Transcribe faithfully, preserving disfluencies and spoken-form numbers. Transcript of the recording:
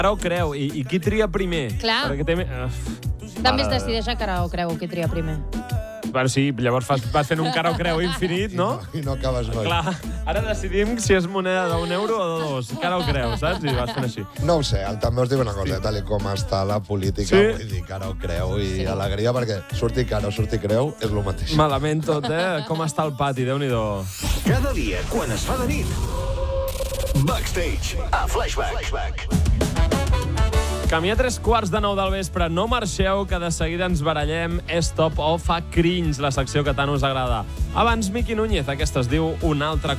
cara o creu, i, i qui tria primer? Clar. Perquè té... Uh, També es decideix a cara o creu qui tria primer. Bueno, sí, llavors fas, vas fent un cara o creu infinit, no? I no, i no acabes mai. Clar, ara decidim si és moneda d'un euro o de dos. Cara o creu, saps? I vas fent així. No ho sé, també us dic una cosa, tal com està la política, Sí. vull dir, cara o creu i sí. alegria, perquè surti cara o surti creu és el mateix. Malament tot, eh? Com està el pati, Déu-n'hi-do. Cada dia, quan es fa de nit, Backstage, a Flashback. Flashback. Camí a tres quarts de nou del vespre. No marxeu, que de seguida ens barallem. És top o fa cringe, la secció que tant us agrada. Abans, Miqui Núñez, aquesta es diu Un altre cop.